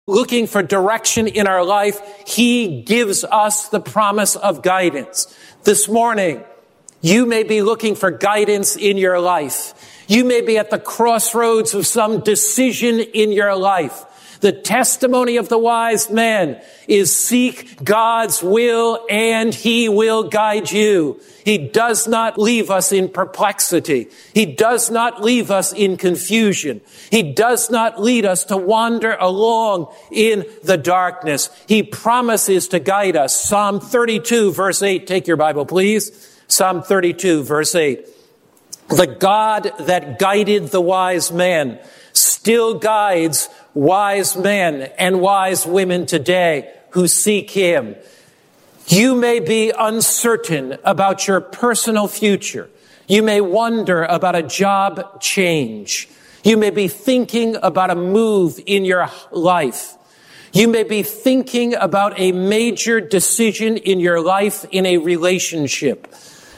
looking for direction in our life, He gives us the promise of guidance. This morning, you may be looking for guidance in your life. You may be at the crossroads of some decision in your life. The testimony of the wise man is seek God's will and He will guide you. He does not leave us in perplexity. He does not leave us in confusion. He does not lead us to wander along in the darkness. He promises to guide us. Psalm 32 verse 8. Take your Bible, please. Psalm 32 verse 8. The God that guided the wise man still guides wise men and wise women today who seek Him. You may be uncertain about your personal future. You may wonder about a job change. You may be thinking about a move in your life. You may be thinking about a major decision in your life in a relationship.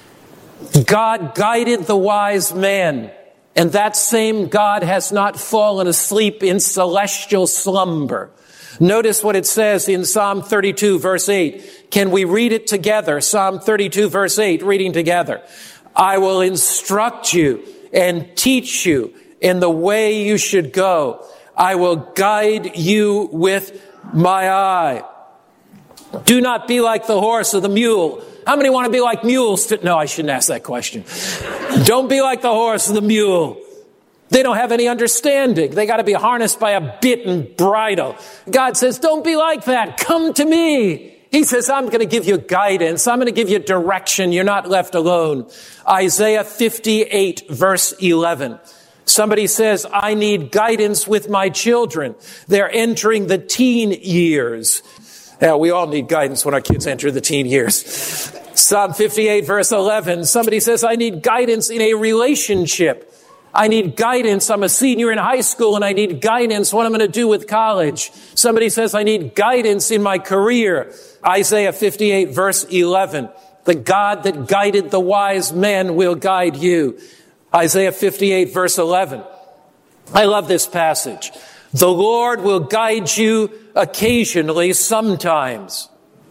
God guided the wise man, and that same God has not fallen asleep in celestial slumber. Notice what it says in Psalm 32 verse 8. Can we read it together? Psalm 32 verse 8, reading together. I will instruct you and teach you in the way you should go. I will guide you with my eye. Do not be like the horse or the mule. How many want to be like mules? No, I shouldn't ask that question. Don't be like the horse or the mule. They don't have any understanding. They got to be harnessed by a bit and bridle. God says, don't be like that. Come to me. He says, I'm going to give you guidance. I'm going to give you direction. You're not left alone. Isaiah 58 verse 11. Somebody says, I need guidance with my children. They're entering the teen years. Yeah, we all need guidance when our kids enter the teen years. Psalm 58 verse 11. Somebody says, I need guidance in a relationship. I need guidance. I'm a senior in high school and I need guidance what I'm going to do with college. Somebody says, I need guidance in my career. Isaiah 58 verse 11. The God that guided the wise men will guide you. Isaiah 58 verse 11. I love this passage. The Lord will guide you occasionally, sometimes.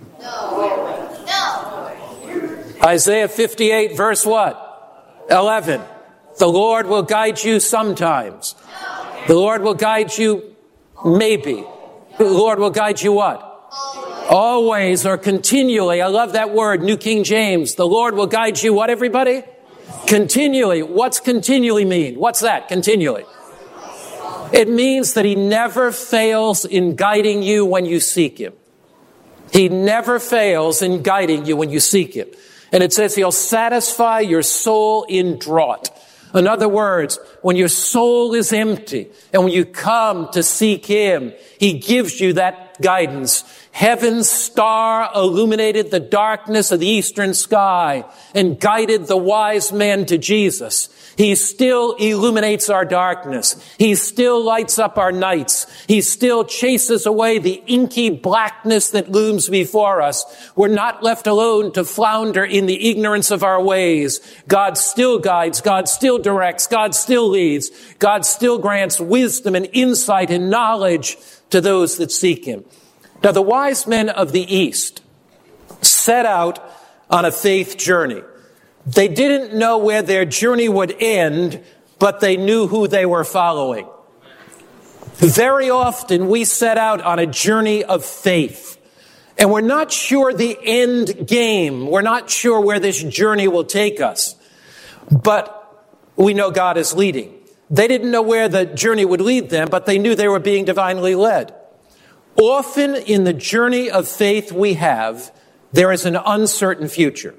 No. Isaiah 58 verse what? 11. The Lord will guide you sometimes. The Lord will guide you maybe. The Lord will guide you what? Always or continually. I love that word, New King James. The Lord will guide you what, everybody? Continually. What's continually mean? What's that, continually? It means that He never fails in guiding you when you seek Him. He never fails in guiding you when you seek Him. And it says He'll satisfy your soul in drought. In other words, when your soul is empty and when you come to seek Him, He gives you that guidance. Heaven's star illuminated the darkness of the eastern sky and guided the wise men to Jesus. He still illuminates our darkness. He still lights up our nights. He still chases away the inky blackness that looms before us. We're not left alone to flounder in the ignorance of our ways. God still guides. God still directs. God still leads. God still grants wisdom and insight and knowledge to those that seek Him. Now, the wise men of the East set out on a faith journey. They didn't know where their journey would end, but they knew who they were following. Very often we set out on a journey of faith, and we're not sure the end game. We're not sure where this journey will take us, but we know God is leading. They didn't know where the journey would lead them, but they knew they were being divinely led. Often in the journey of faith we have, there is an uncertain future.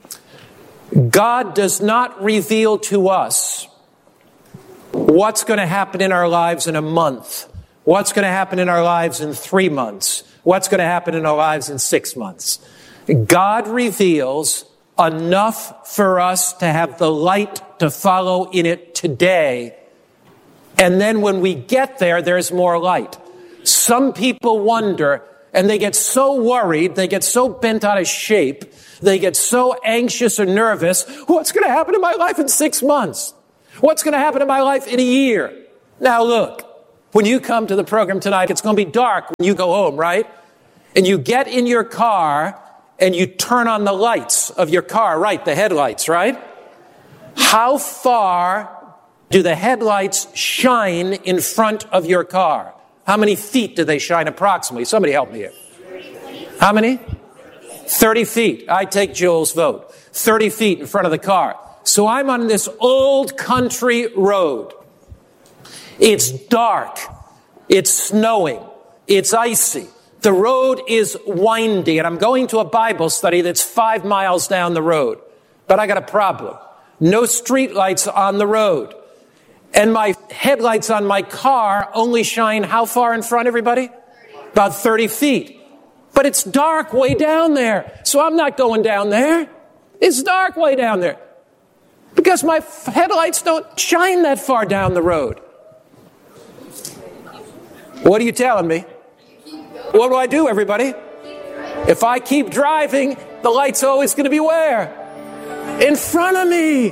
God does not reveal to us what's going to happen in our lives in a month, what's going to happen in our lives in 3 months, what's going to happen in our lives in 6 months. God reveals enough for us to have the light to follow in it today. And then when we get there, there's more light. Some people wonder, and they get so worried, they get so bent out of shape, they get so anxious or nervous. What's going to happen in my life in 6 months? What's going to happen in my life in a year? Now look, When you come to the program tonight, it's going to be dark when you go home, right? And you get in your car and you turn on the lights of your car, right? The headlights, right? How far do the headlights shine in front of your car? How many feet do they shine approximately? Somebody help me here. How many? 30 feet. I take Joel's vote. 30 feet in front of the car. So I'm on this old country road. It's dark. It's snowing. It's icy. The road is windy, and I'm going to a Bible study that's 5 miles down the road. But I got a problem. No street lights on the road. And my headlights on my car only shine how far in front, everybody? About 30 feet. But it's dark way down there. So I'm not going down there. It's dark way down there. Because my headlights don't shine that far down the road. What are you telling me? What do I do, everybody? If I keep driving, the light's always going to be where? In front of me.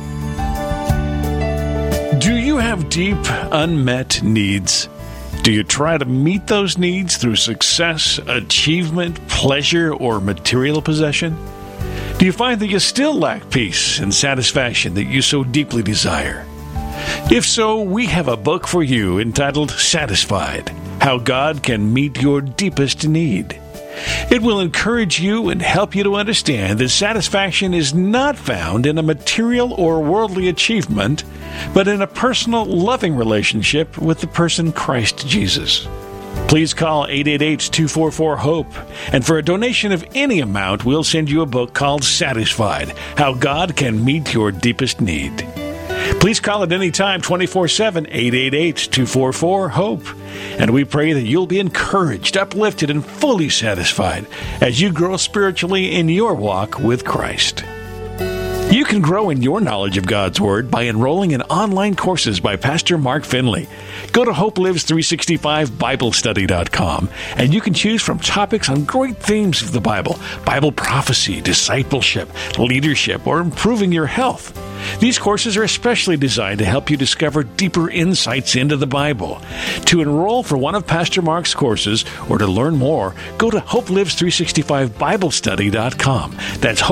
Do you have deep, unmet needs? Do you try to meet those needs through success, achievement, pleasure, or material possession? Do you find that you still lack peace and satisfaction that you so deeply desire? If so, we have a book for you entitled Satisfied: How God Can Meet Your Deepest Need. It will encourage you and help you to understand that satisfaction is not found in a material or worldly achievement, but in a personal, loving relationship with the person Christ Jesus. Please call 888-244-HOPE, and for a donation of any amount, we'll send you a book called Satisfied: How God Can Meet Your Deepest Need. Please call at any time, 24/7, 888-244-HOPE. And we pray that you'll be encouraged, uplifted, and fully satisfied as you grow spiritually in your walk with Christ. You can grow in your knowledge of God's Word by enrolling in online courses by Pastor Mark Finley. Go to HopeLives365BibleStudy.com, and you can choose from topics on great themes of the Bible: Bible prophecy, discipleship, leadership, or improving your health. These courses are especially designed to help you discover deeper insights into the Bible. To enroll for one of Pastor Mark's courses or to learn more, go to HopeLives365BibleStudy.com. That's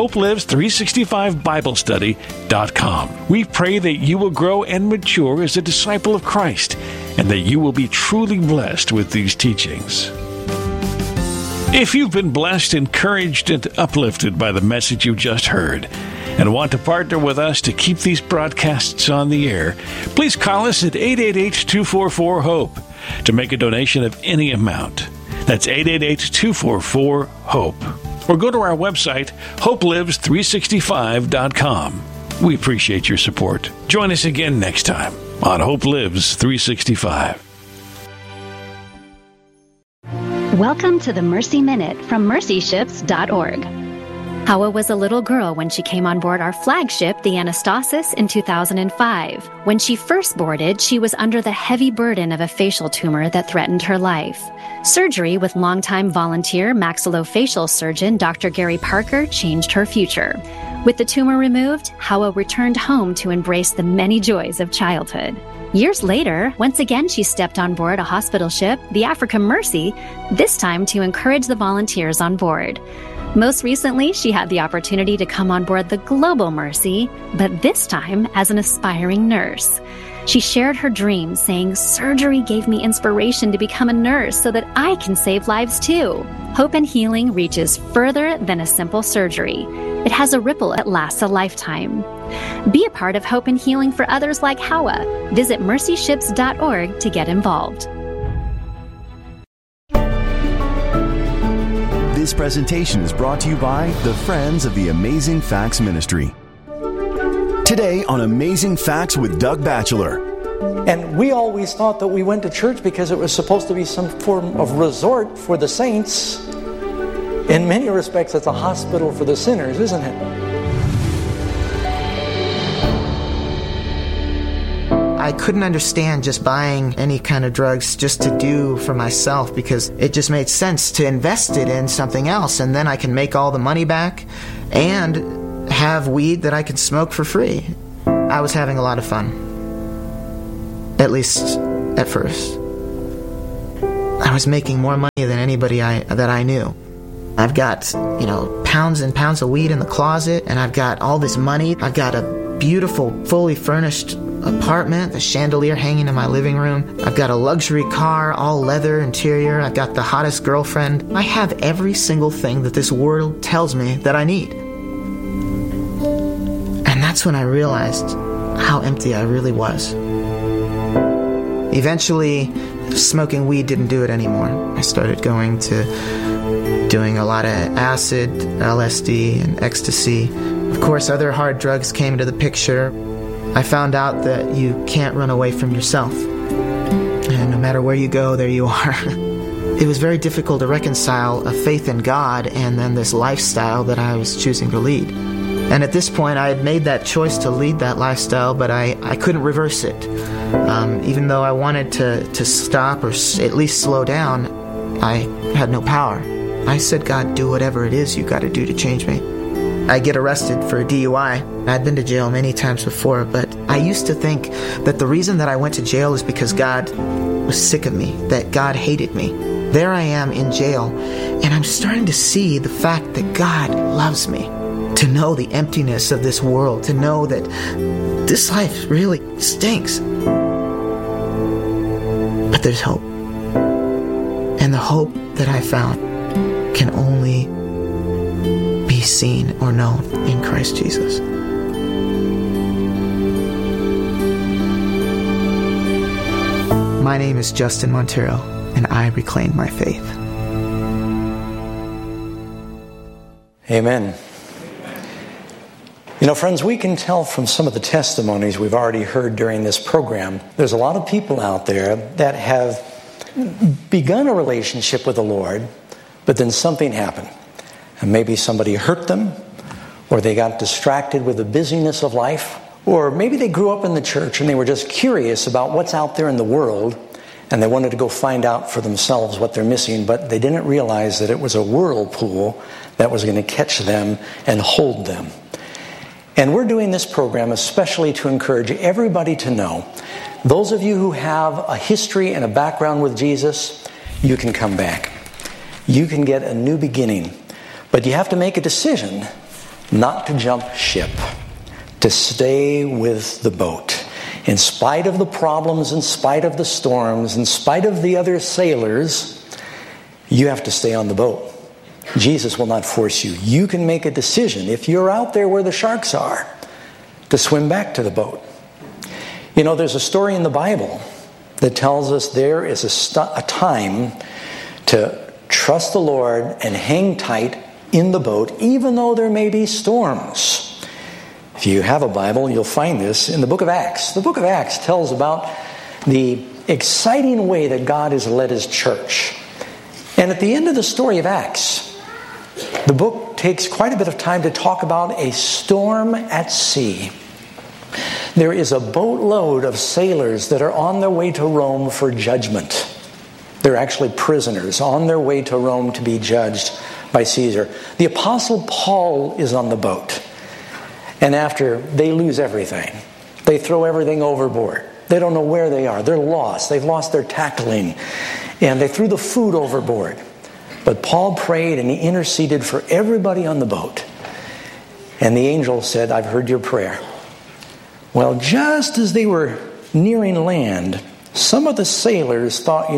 HopeLives365BibleStudy.com. We pray that you will grow and mature as a disciple of Christ, and that you will be truly blessed with these teachings. If you've been blessed, encouraged, and uplifted by the message you just heard, and want to partner with us to keep these broadcasts on the air, please call us at 888-244-HOPE to make a donation of any amount. That's 888-244-HOPE. Or go to our website, HopeLives365.com. We appreciate your support. Join us again next time on Hope Lives 365. Welcome to the Mercy Minute from mercyships.org. Hawa was a little girl when she came on board our flagship, the Anastasis, in 2005. When she first boarded, she was under the heavy burden of a facial tumor that threatened her life. Surgery with longtime volunteer maxillofacial surgeon Dr. Gary Parker changed her future. With the tumor removed, Hawa returned home to embrace the many joys of childhood. Years later, once again she stepped on board a hospital ship, the Africa Mercy, this time to encourage the volunteers on board. Most recently, she had the opportunity to come on board the Global Mercy, but this time as an aspiring nurse. She shared her dream, saying, "Surgery gave me inspiration to become a nurse so that I can save lives too." Hope and healing reaches further than a simple surgery. It has a ripple that lasts a lifetime. Be a part of hope and healing for others like Hawa. Visit mercyships.org to get involved. This presentation is brought to you by the Friends of the Amazing Facts Ministry. Today on Amazing Facts with Doug Batchelor. And we always thought that we went to church because it was supposed to be some form of resort for the saints. In many respects, it's a hospital for the sinners, isn't it? I couldn't understand just buying any kind of drugs just to do for myself, because it just made sense to invest it in something else, and then I can make all the money back and have weed that I could smoke for free. I was having a lot of fun, at least at first. I was making more money than anybody that I knew. I've got, pounds and pounds of weed in the closet, and I've got all this money. I've got a beautiful, fully furnished apartment, the chandelier hanging in my living room. I've got a luxury car, all leather interior. I've got the hottest girlfriend. I have every single thing that this world tells me that I need. And that's when I realized how empty I really was. Eventually, smoking weed didn't do it anymore. I started doing a lot of acid, LSD, and ecstasy. Of course, other hard drugs came into the picture. I found out that you can't run away from yourself. And no matter where you go, there you are. It was very difficult to reconcile a faith in God and then this lifestyle that I was choosing to lead. And at this point, I had made that choice to lead that lifestyle, but I couldn't reverse it. Even though I wanted to stop or at least slow down, I had no power. I said, God, do whatever it is you got to do to change me. I get arrested for a DUI. I'd been to jail many times before, but I used to think that the reason that I went to jail is because God was sick of me, that God hated me. There I am in jail, and I'm starting to see the fact that God loves me. To know the emptiness of this world, to know that this life really stinks. But there's hope. And the hope that I found can only be seen or known in Christ Jesus. My name is Justin Montero, and I reclaim my faith. Amen. Friends, we can tell from some of the testimonies we've already heard during this program, there's a lot of people out there that have begun a relationship with the Lord, but then something happened. And maybe somebody hurt them, or they got distracted with the busyness of life, or maybe they grew up in the church and they were just curious about what's out there in the world, and they wanted to go find out for themselves what they're missing, but they didn't realize that it was a whirlpool that was going to catch them and hold them. And we're doing this program especially to encourage everybody to know, those of you who have a history and a background with Jesus, you can come back. You can get a new beginning. But you have to make a decision not to jump ship, to stay with the boat. In spite of the problems, in spite of the storms, in spite of the other sailors, you have to stay on the boat. Jesus will not force you. You can make a decision, if you're out there where the sharks are, to swim back to the boat. There's a story in the Bible that tells us there is a time to trust the Lord and hang tight in the boat, even though there may be storms. If you have a Bible, you'll find this in the book of Acts. The book of Acts tells about the exciting way that God has led His church. And at the end of the story of Acts, the book takes quite a bit of time to talk about a storm at sea. There is a boatload of sailors that are on their way to Rome for judgment. They're actually prisoners on their way to Rome to be judged by Caesar. The Apostle Paul is on the boat. And after they lose everything, they throw everything overboard. They don't know where they are. They're lost. They've lost their tackling. And they threw the food overboard. But Paul prayed and he interceded for everybody on the boat. And the angel said, I've heard your prayer. Well, just as they were nearing land, some of the sailors thought,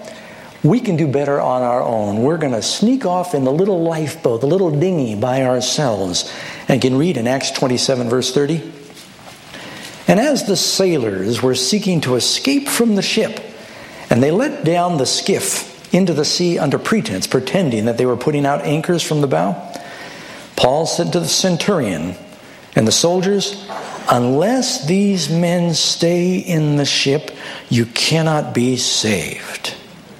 we can do better on our own. We're going to sneak off in the little lifeboat, the little dinghy by ourselves. And you can read in Acts 27, verse 30. And as the sailors were seeking to escape from the ship, and they let down the skiff into the sea under pretense, pretending that they were putting out anchors from the bow, Paul said to the centurion and the soldiers, unless these men stay in the ship, you cannot be saved.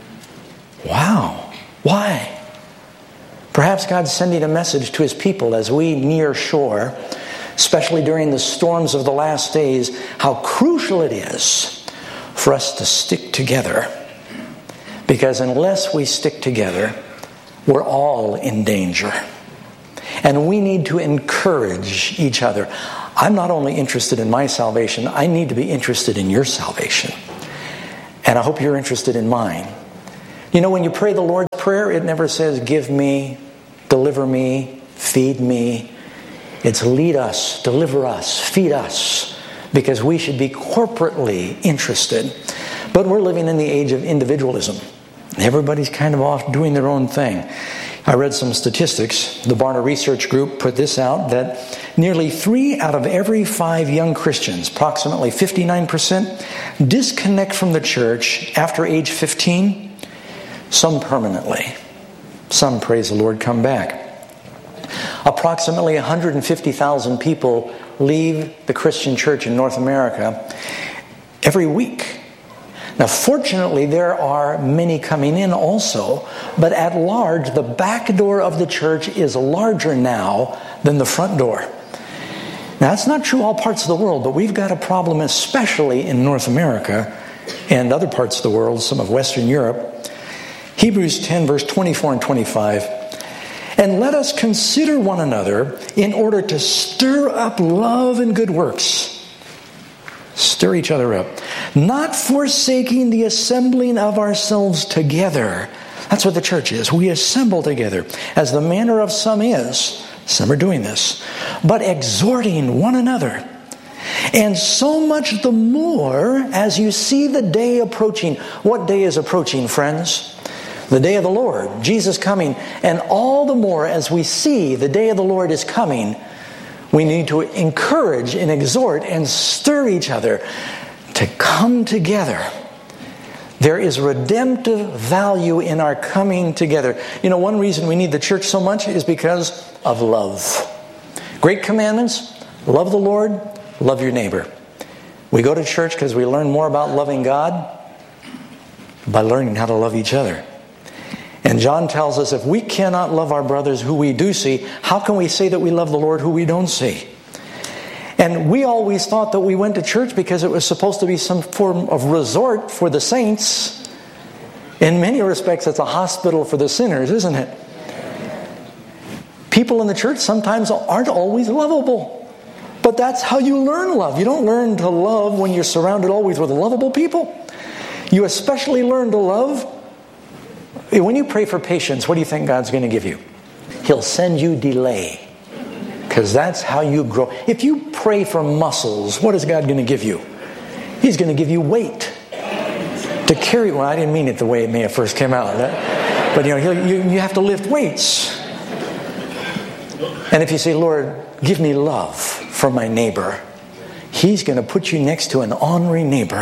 Wow. Why? Perhaps God's sending a message to His people as we near shore, especially during the storms of the last days, how crucial it is for us to stick together. Because unless we stick together, we're all in danger. And we need to encourage each other. I'm not only interested in my salvation, I need to be interested in your salvation. And I hope you're interested in mine. You know, when you pray the Lord's Prayer, it never says, give me, deliver me, feed me. It's lead us, deliver us, feed us, because we should be corporately interested. But we're living in the age of individualism. Everybody's kind of off doing their own thing. I read some statistics. The Barna Research Group put this out, that nearly 3 out of every 5 young Christians, approximately 59%, disconnect from the church after age 15, some permanently. Some, praise the Lord, come back. Approximately 150,000 people leave the Christian church in North America every week. Now, fortunately, there are many coming in also, but at large, the back door of the church is larger now than the front door. Now, that's not true all parts of the world, but we've got a problem, especially in North America and other parts of the world, some of Western Europe. Hebrews 10, verse 24 and 25. And let us consider one another in order to stir up love and good works. Stir each other up. Not forsaking the assembling of ourselves together. That's what the church is. We assemble together. As the manner of some is. Some are doing this. But exhorting one another. And so much the more as you see the day approaching. What day is approaching, friends? The day of the Lord. Jesus coming. And all the more as we see the day of the Lord is coming, we need to encourage and exhort and stir each other to come together. There is redemptive value in our coming together. You know, one reason we need the church so much is because of love. Great commandments: love the Lord, love your neighbor. We go to church because we learn more about loving God by learning how to love each other. And John tells us if we cannot love our brothers who we do see, how can we say that we love the Lord who we don't see? And we always thought that we went to church because it was supposed to be some form of resort for the saints. In many respects, it's a hospital for the sinners, isn't it? People in the church sometimes aren't always lovable. But that's how you learn love. You don't learn to love when you're surrounded always with lovable people. You especially learn to love when you pray for patience. What do you think God's going to give you? He'll send you delay. Because that's how you grow. If you pray for muscles, what is God going to give you? He's going to give you weight to carry. Well, I didn't mean it the way it may have first came out. But you have to lift weights. And if you say, Lord, give me love for my neighbor, He's going to put you next to an ornery neighbor.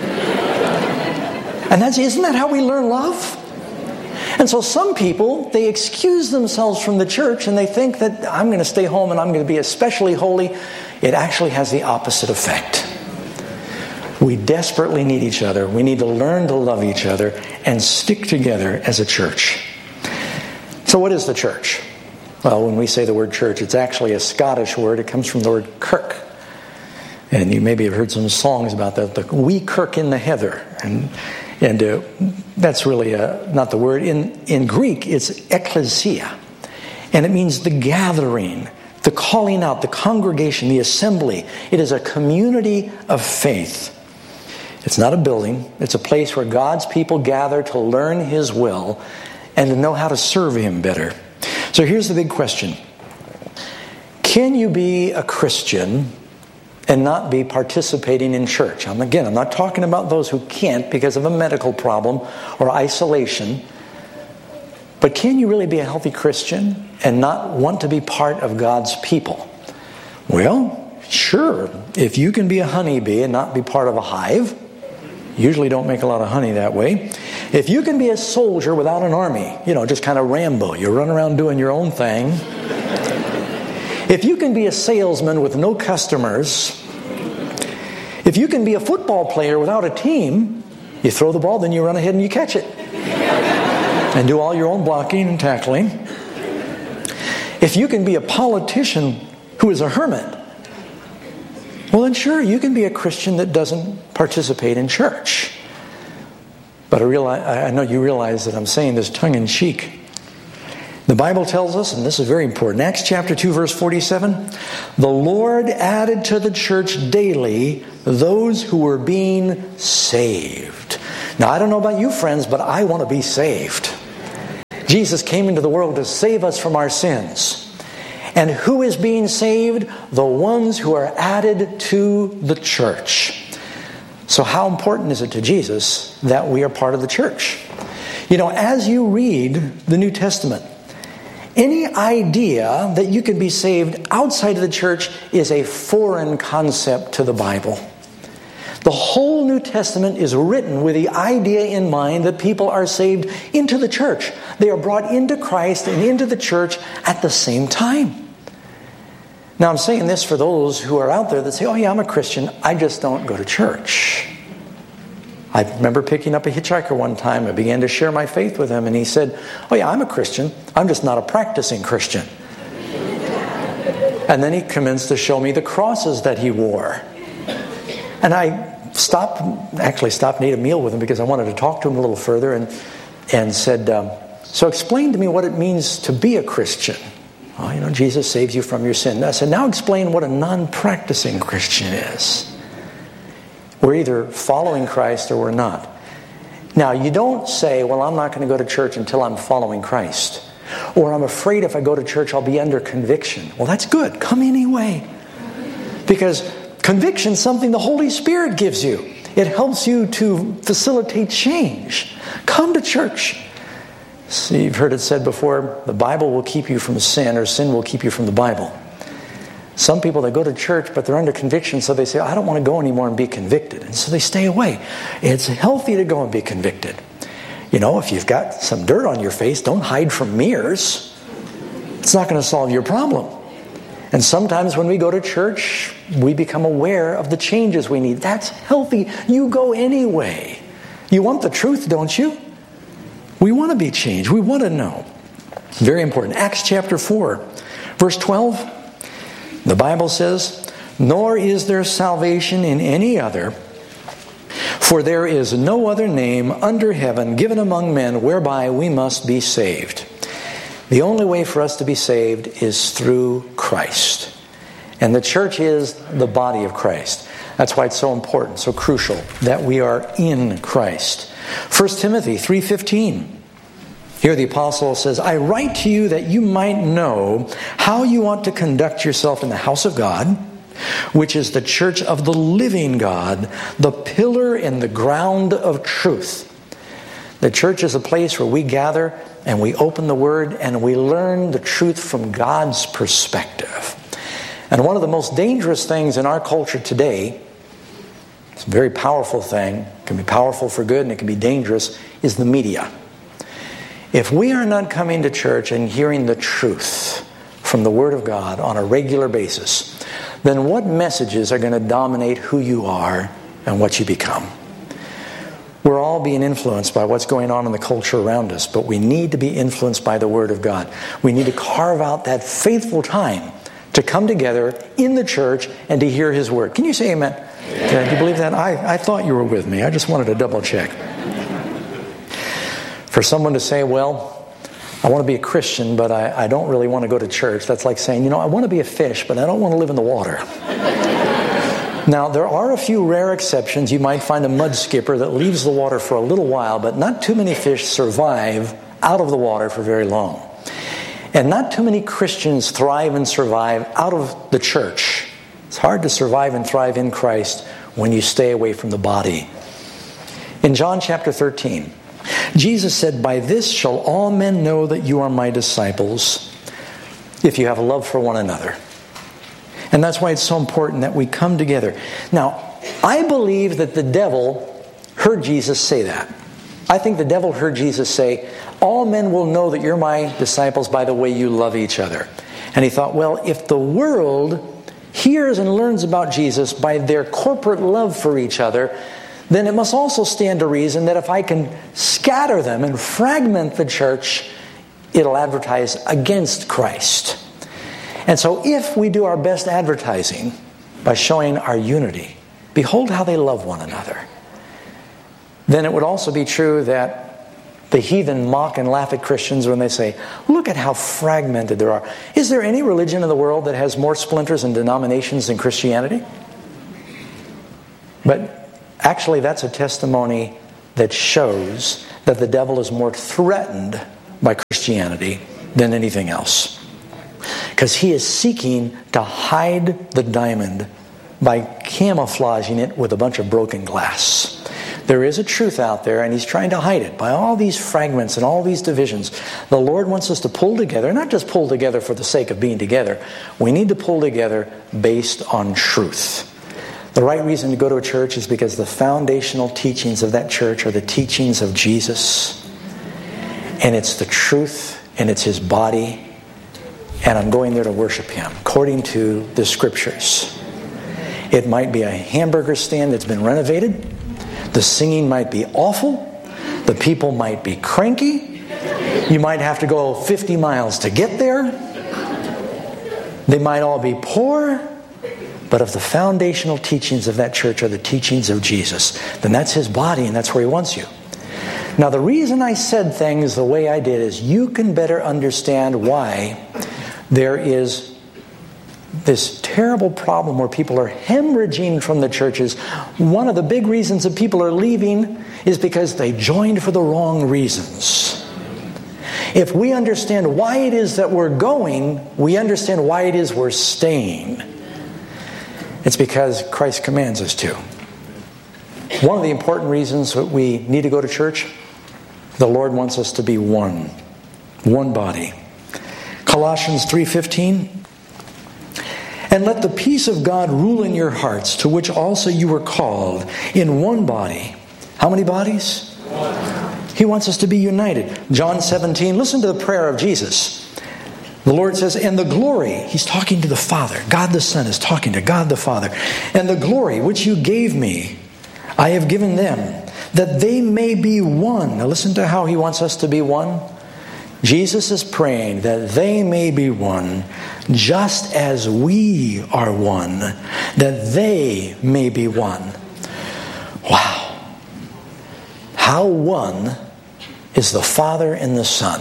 And isn't that how we learn love? And so some people, they excuse themselves from the church and they think that I'm going to stay home and I'm going to be especially holy. It actually has the opposite effect. We desperately need each other. We need to learn to love each other and stick together as a church. So what is the church? Well, when we say the word church, it's actually a Scottish word. It comes from the word kirk. And you maybe have heard some songs about that. The wee kirk in the heather. And that's really not the word. In Greek, it's ekklesia. And it means the gathering, the calling out, the congregation, the assembly. It is a community of faith. It's not a building. It's a place where God's people gather to learn His will and to know how to serve Him better. So here's the big question. Can you be a Christian and not be participating in church? I'm not talking about those who can't because of a medical problem or isolation. But can you really be a healthy Christian and not want to be part of God's people? Well, sure. If you can be a honeybee and not be part of a hive, usually don't make a lot of honey that way. If you can be a soldier without an army, just kind of Rambo, you run around doing your own thing. If you can be a salesman with no customers, if you can be a football player without a team, you throw the ball, then you run ahead and you catch it. And do all your own blocking and tackling. If you can be a politician who is a hermit, well then sure, you can be a Christian that doesn't participate in church. But I know you realize that I'm saying this tongue-in-cheek. The Bible tells us, and this is very important, Acts chapter 2, verse 47, the Lord added to the church daily those who were being saved. Now, I don't know about you, friends, but I want to be saved. Jesus came into the world to save us from our sins. And who is being saved? The ones who are added to the church. So how important is it to Jesus that we are part of the church? You know, as you read the New Testament, any idea that you can be saved outside of the church is a foreign concept to the Bible. The whole New Testament is written with the idea in mind that people are saved into the church. They are brought into Christ and into the church at the same time. Now, I'm saying this for those who are out there that say, oh yeah, I'm a Christian, I just don't go to church. I remember picking up a hitchhiker one time. I began to share my faith with him, and he said, oh yeah, I'm a Christian, I'm just not a practicing Christian. And then he commenced to show me the crosses that he wore. And I stopped and ate a meal with him because I wanted to talk to him a little further, and said, so explain to me what it means to be a Christian. Oh, you know, Jesus saves you from your sin. I said, now explain what a non-practicing Christian is. We're either following Christ or we're not. Now, you don't say, well, I'm not going to go to church until I'm following Christ. Or I'm afraid if I go to church, I'll be under conviction. Well, that's good. Come anyway. Because conviction is something the Holy Spirit gives you. It helps you to facilitate change. Come to church. See, you've heard it said before, the Bible will keep you from sin, or sin will keep you from the Bible. Some people, they go to church, but they're under conviction, so they say, I don't want to go anymore and be convicted. And so they stay away. It's healthy to go and be convicted. You know, if you've got some dirt on your face, don't hide from mirrors. It's not going to solve your problem. And sometimes when we go to church, we become aware of the changes we need. That's healthy. You go anyway. You want the truth, don't you? We want to be changed. We want to know. Very important. Acts chapter 4, verse 12. The Bible says, nor is there salvation in any other, for there is no other name under heaven given among men whereby we must be saved. The only way for us to be saved is through Christ. And the church is the body of Christ. That's why it's so important, so crucial, that we are in Christ. 1 Timothy 3:15. Here the apostle says, I write to you that you might know how you ought to conduct yourself in the house of God, which is the church of the living God, the pillar and the ground of truth. The church is a place where we gather and we open the Word and we learn the truth from God's perspective. And one of the most dangerous things in our culture today, it's a very powerful thing, it can be powerful for good and it can be dangerous, is the media. If we are not coming to church and hearing the truth from the Word of God on a regular basis, then what messages are going to dominate who you are and what you become? We're all being influenced by what's going on in the culture around us, but we need to be influenced by the Word of God. We need to carve out that faithful time to come together in the church and to hear His Word. Can you say amen? Do you believe that? I thought you were with me. I just wanted to double check. For someone to say, well, I want to be a Christian, but I don't really want to go to church. That's like saying, I want to be a fish, but I don't want to live in the water. Now, there are a few rare exceptions. You might find a mud skipper that leaves the water for a little while, but not too many fish survive out of the water for very long. And not too many Christians thrive and survive out of the church. It's hard to survive and thrive in Christ when you stay away from the body. In John chapter 13, Jesus said, by this shall all men know that you are my disciples, if you have a love for one another. And that's why it's so important that we come together. Now, I believe that the devil heard Jesus say that. I think the devil heard Jesus say, all men will know that you're my disciples by the way you love each other. And he thought, well, if the world hears and learns about Jesus by their corporate love for each other, then it must also stand to reason that if I can scatter them and fragment the church, it'll advertise against Christ. And so if we do our best advertising by showing our unity, behold how they love one another, then it would also be true that the heathen mock and laugh at Christians when they say, look at how fragmented there are. Is there any religion in the world that has more splinters and denominations than Christianity? But actually, that's a testimony that shows that the devil is more threatened by Christianity than anything else. Because he is seeking to hide the diamond by camouflaging it with a bunch of broken glass. There is a truth out there, and he's trying to hide it by all these fragments and all these divisions. The Lord wants us to pull together, not just pull together for the sake of being together. We need to pull together based on truth. The right reason to go to a church is because the foundational teachings of that church are the teachings of Jesus. And it's the truth, and it's His body. And I'm going there to worship Him according to the Scriptures. It might be a hamburger stand that's been renovated. The singing might be awful. The people might be cranky. You might have to go 50 miles to get there. They might all be poor. But if the foundational teachings of that church are the teachings of Jesus, then that's His body and that's where He wants you. Now, the reason I said things the way I did is you can better understand why there is this terrible problem where people are hemorrhaging from the churches. One of the big reasons that people are leaving is because they joined for the wrong reasons. If we understand why it is that we're going, we understand why it is we're staying. It's because Christ commands us to. One of the important reasons that we need to go to church, the Lord wants us to be one body. Colossians 3:15. And let the peace of God rule in your hearts, to which also you were called, in one body. How many bodies? One. He wants us to be united. John 17, listen to the prayer of Jesus. The Lord says, and the glory, He's talking to the Father. God the Son is talking to God the Father. And the glory which you gave me, I have given them, that they may be one. Now listen to how He wants us to be one. Jesus is praying that they may be one, just as we are one, that they may be one. Wow. How one is the Father and the Son.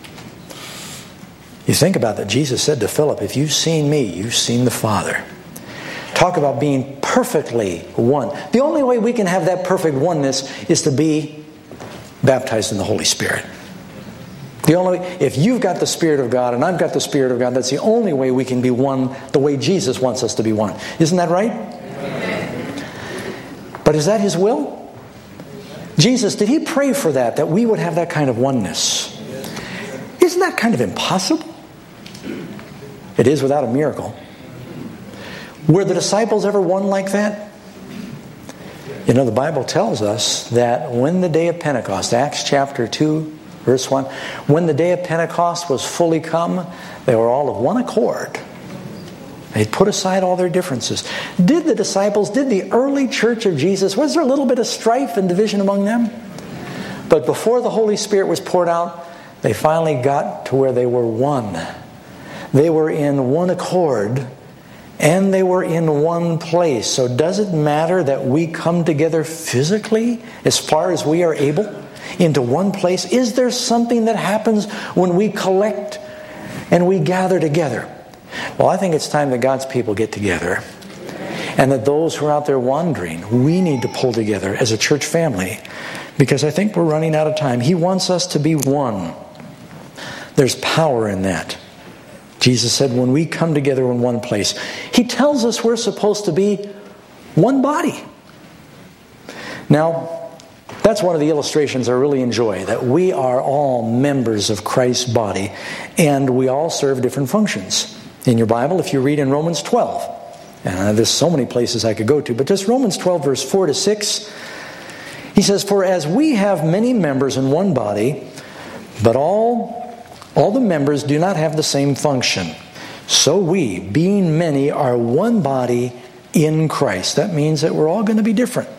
You think about that. Jesus said to Philip, if you've seen me, you've seen the Father. Talk about being perfectly one. The only way we can have that perfect oneness is to be baptized in the Holy Spirit. The only way, if you've got the Spirit of God and I've got the Spirit of God, that's the only way we can be one the way Jesus wants us to be one. Isn't that right? Amen. But is that His will? Jesus, did He pray for that we would have that kind of oneness? Isn't that kind of impossible? It is without a miracle. Were the disciples ever one like that? You know, the Bible tells us that when the day of Pentecost, Acts chapter 2, verse 1, when the day of Pentecost was fully come, they were all of one accord. They'd put aside all their differences. Did the disciples, did the early church of Jesus, was there a little bit of strife and division among them? But before the Holy Spirit was poured out, they finally got to where they were one. They were in one accord, and they were in one place. So does it matter that we come together physically as far as we are able? Into one place? Is there something that happens when we collect and we gather together? Well, I think it's time that God's people get together, and that those who are out there wandering, we need to pull together as a church family, because I think we're running out of time. He wants us to be one. There's power in that. Jesus said when we come together in one place, He tells us we're supposed to be one body. Now, that's one of the illustrations I really enjoy, that we are all members of Christ's body, and we all serve different functions. In your Bible, if you read in Romans 12, and there's so many places I could go to, but just Romans 12, verse 4 to 6, he says, for as we have many members in one body, but all the members do not have the same function, so we, being many, are one body in Christ. That means that we're all going to be different.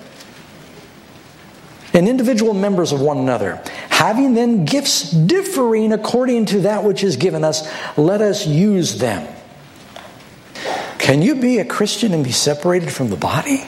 And individual members of one another. Having then gifts differing according to that which is given us, let us use them. Can you be a Christian and be separated from the body?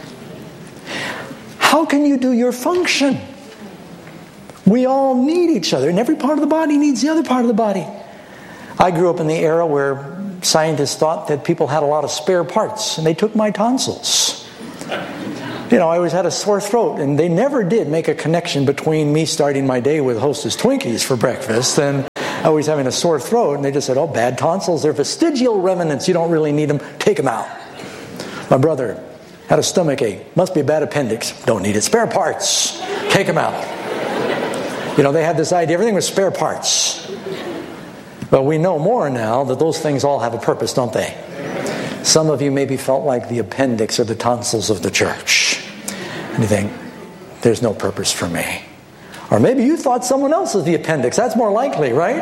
How can you do your function? We all need each other, and every part of the body needs the other part of the body. I grew up in the era where scientists thought that people had a lot of spare parts, and they took my tonsils. I always had a sore throat, and they never did make a connection between me starting my day with Hostess Twinkies for breakfast and always having a sore throat. And they just said, oh, bad tonsils, they're vestigial remnants, you don't really need them, take them out. My brother had a stomach ache, must be a bad appendix, don't need it, spare parts, take them out. They had this idea, everything was spare parts. But we know more now that those things all have a purpose, don't they? Some of you maybe felt like the appendix or the tonsils of the church. And you think, there's no purpose for me. Or maybe you thought someone else was the appendix. That's more likely, right?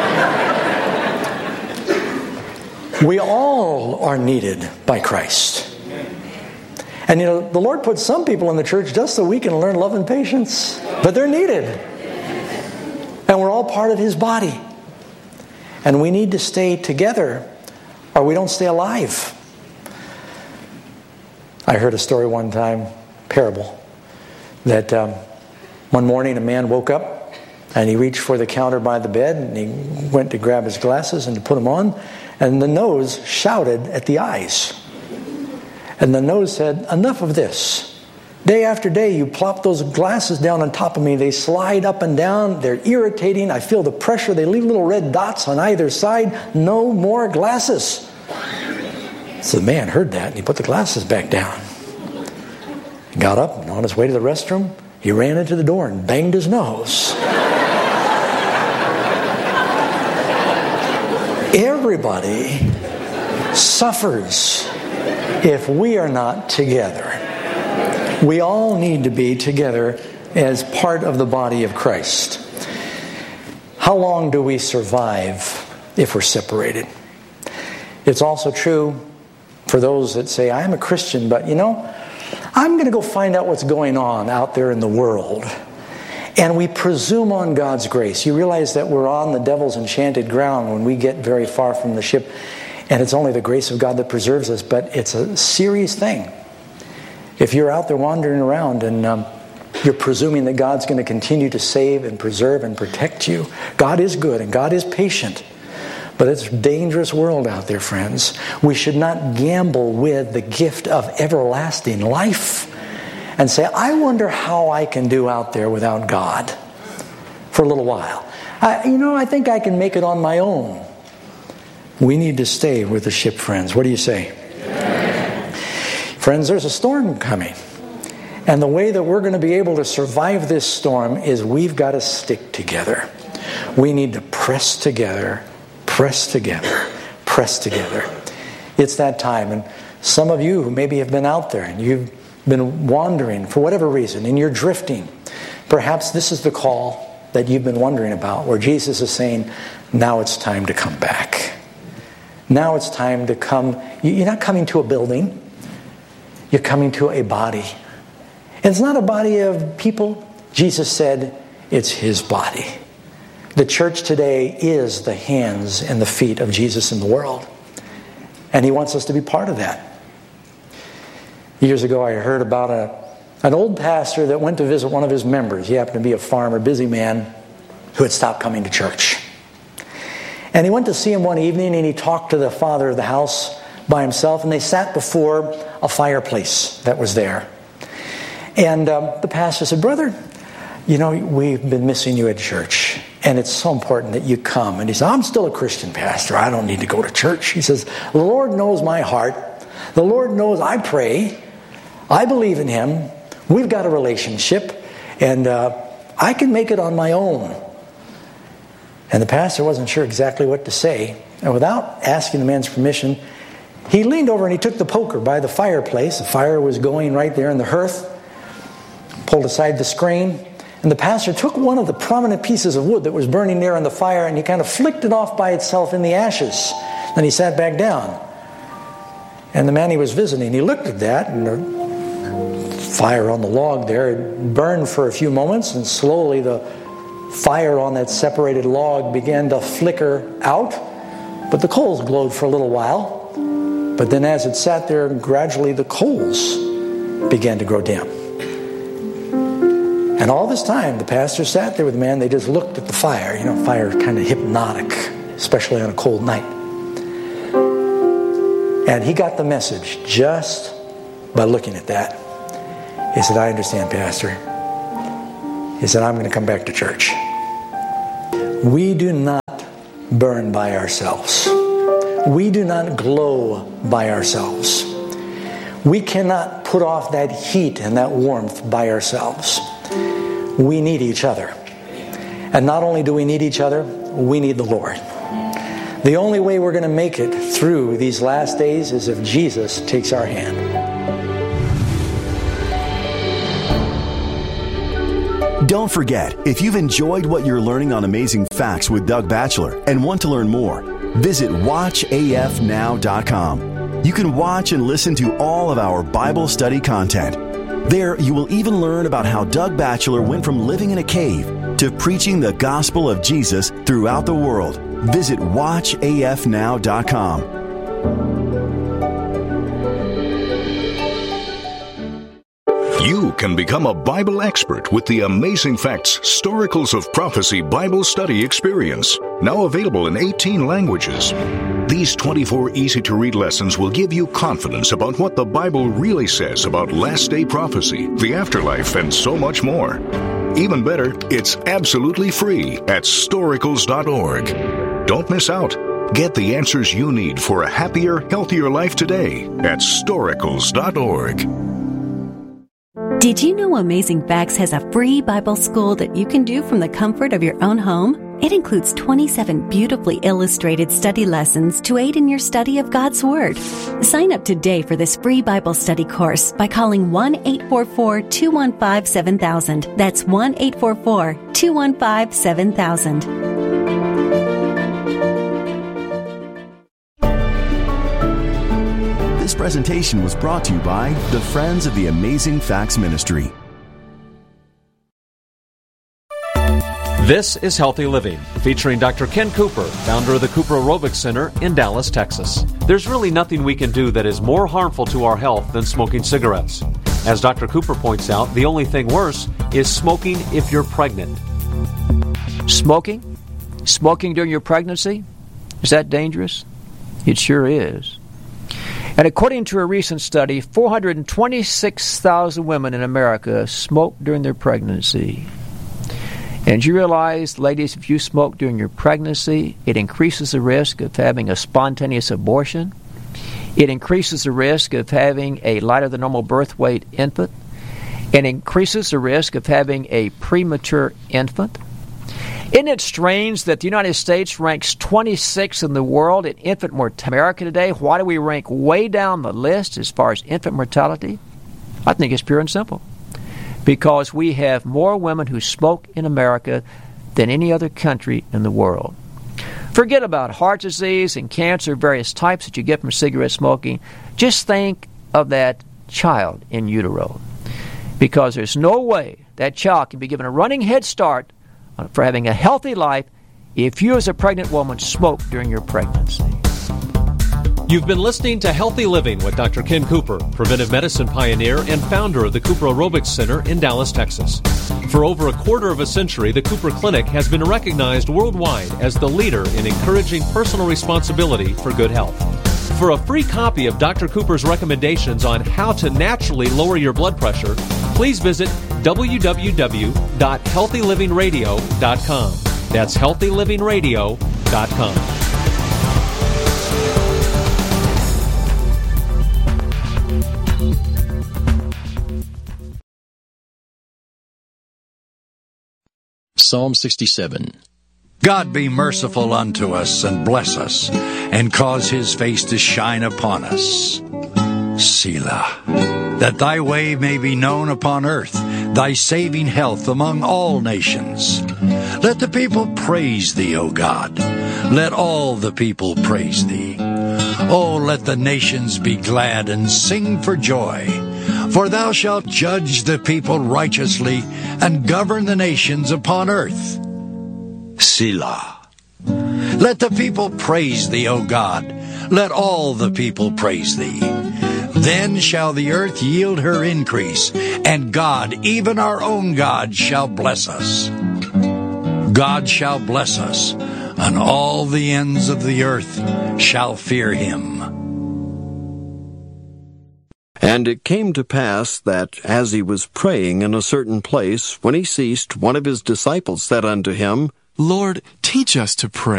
We all are needed by Christ. And the Lord put some people in the church just so we can learn love and patience. But they're needed. And we're all part of His body. And we need to stay together or we don't stay alive. I heard a story one time, parable, that one morning a man woke up and he reached for the counter by the bed and he went to grab his glasses and to put them on, and the nose shouted at the eyes. And the nose said, enough of this. Day after day you plop those glasses down on top of me. They slide up and down. They're irritating. I feel the pressure. They leave little red dots on either side. No more glasses. So the man heard that and he put the glasses back down. He got up and on his way to the restroom, he ran into the door and banged his nose. Everybody suffers if we are not together. We all need to be together as part of the body of Christ. How long do we survive if we're separated? It's also true for those that say, I'm a Christian, but I'm going to go find out what's going on out there in the world. And we presume on God's grace. You realize that we're on the devil's enchanted ground when we get very far from the ship. And it's only the grace of God that preserves us, but it's a serious thing. If you're out there wandering around and you're presuming that God's going to continue to save and preserve and protect you, God is good and God is patient. But it's a dangerous world out there, friends. We should not gamble with the gift of everlasting life and say, I wonder how I can do out there without God for a little while. I think I can make it on my own. We need to stay with the ship, friends. What do you say? Friends, there's a storm coming. And the way that we're going to be able to survive this storm is we've got to stick together. We need to press together, press together, press together. It's that time. And some of you who maybe have been out there and you've been wandering for whatever reason and you're drifting, perhaps this is the call that you've been wondering about, where Jesus is saying, now it's time to come back. Now it's time to come. You're not coming to a building. You're coming to a body. And it's not a body of people. Jesus said it's His body. The church today is the hands and the feet of Jesus in the world. And He wants us to be part of that. Years ago I heard about an old pastor that went to visit one of his members. He happened to be a farmer, busy man, who had stopped coming to church. And he went to see him one evening and he talked to the father of the house by himself, and they sat before a fireplace that was there. And the pastor said, brother, we've been missing you at church, and it's so important that you come. And he said, I'm still a Christian, pastor. I don't need to go to church. He says, the Lord knows my heart. The Lord knows I pray. I believe in Him. We've got a relationship, and I can make it on my own. And the pastor wasn't sure exactly what to say. And without asking the man's permission, he leaned over and he took the poker by the fireplace. The fire was going right there in the hearth. Pulled aside the screen. And the pastor took one of the prominent pieces of wood that was burning there in the fire and he kind of flicked it off by itself in the ashes. Then he sat back down. And the man he was visiting, he looked at that, and the fire on the log there burned for a few moments, and slowly the fire on that separated log began to flicker out. But the coals glowed for a little while. But then as it sat there, gradually the coals began to grow dim. And all this time, the pastor sat there with the man. They just looked at the fire. Fire is kind of hypnotic, especially on a cold night. And he got the message just by looking at that. He said, I understand, Pastor. He said, I'm going to come back to church. We do not burn by ourselves. We do not glow by ourselves. We cannot put off that heat and that warmth by ourselves. We need each other. And not only do we need each other, we need the Lord. The only way we're going to make it through these last days is if Jesus takes our hand. Don't forget, if you've enjoyed what you're learning on Amazing Facts with Doug Batchelor and want to learn more, visit watchafnow.com. You can watch and listen to all of our Bible study content. There, you will even learn about how Doug Batchelor went from living in a cave to preaching the gospel of Jesus throughout the world. Visit watchafnow.com. You can become a Bible expert with the Amazing Facts Storicals of Prophecy Bible Study Experience, now available in 18 languages. These 24 easy-to-read lessons will give you confidence about what the Bible really says about last-day prophecy, the afterlife, and so much more. Even better, it's absolutely free at storicals.org. Don't miss out. Get the answers you need for a happier, healthier life today at storicals.org. Did you know Amazing Facts has a free Bible school that you can do from the comfort of your own home? It includes 27 beautifully illustrated study lessons to aid in your study of God's Word. Sign up today for this free Bible study course by calling 1-844-215-7000. That's 1-844-215-7000. This presentation was brought to you by the Friends of the Amazing Facts Ministry. This is Healthy Living, featuring Dr. Ken Cooper, founder of the Cooper Aerobics Center in Dallas, Texas. There's really nothing we can do that is more harmful to our health than smoking cigarettes. As Dr. Cooper points out, the only thing worse is smoking if you're pregnant. Smoking? Smoking during your pregnancy? Is that dangerous? It sure is. And according to a recent study, 426,000 women in America smoked during their pregnancy. And you realize, ladies, if you smoke during your pregnancy, it increases the risk of having a spontaneous abortion. It increases the risk of having a lighter than normal birth weight infant. It increases the risk of having a premature infant. Isn't it strange that the United States ranks 26th in the world in infant mortality? America today, why do we rank way down the list as far as infant mortality? I think it's pure and simple. Because we have more women who smoke in America than any other country in the world. Forget about heart disease and cancer, various types that you get from cigarette smoking. Just think of that child in utero. Because there's no way that child can be given a running head start for having a healthy life if you as a pregnant woman smoke during your pregnancy. You've been listening to Healthy Living with Dr. Ken Cooper, preventive medicine pioneer and founder of the Cooper Aerobics Center in Dallas, Texas. For over a quarter of a century, the Cooper Clinic has been recognized worldwide as the leader in encouraging personal responsibility for good health. For a free copy of Dr. Cooper's recommendations on how to naturally lower your blood pressure, please visit www.healthylivingradio.com. That's healthylivingradio.com. Psalm 67. God be merciful unto us and bless us, and cause his face to shine upon us. Selah. That thy way may be known upon earth, thy saving health among all nations. Let the people praise thee, O God. Let all the people praise thee. Oh, let the nations be glad and sing for joy. For thou shalt judge the people righteously and govern the nations upon earth. Selah. Let the people praise thee, O God. Let all the people praise thee. Then shall the earth yield her increase, and God, even our own God, shall bless us. God shall bless us, and all the ends of the earth shall fear him. And it came to pass that, as he was praying in a certain place, when he ceased, one of his disciples said unto him, Lord, teach us to pray,